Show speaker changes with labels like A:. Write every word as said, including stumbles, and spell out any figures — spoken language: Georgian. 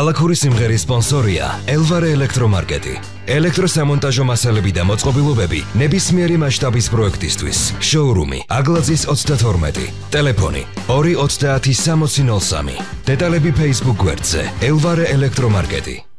A: ქალაქური სიმღერის სპონსორია ელვარე ელექტრომარკეტი. ელექტროსამონტაჟო მასალები და მოწყობილობები ნებისმიერი მასშტაბის პროექტისთვის. შოურუმი აგლაძის ოცდათორმეტი. ტელეფონი ორი ოცდაათი სამოცი ნოლ სამი. დეტალები Facebook გვერდზე ელვარე ელექტრომარკეტი.